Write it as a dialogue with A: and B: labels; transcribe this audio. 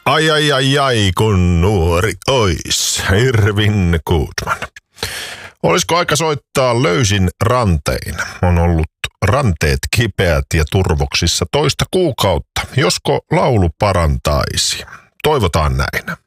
A: Ai, ai, ai, ai, kun nuori ois. Irvin Goodman. Olisiko aika soittaa löysin rantein? On ollut ranteet kipeät ja turvoksissa toista kuukautta. Josko laulu parantaisi? Toivotaan näin.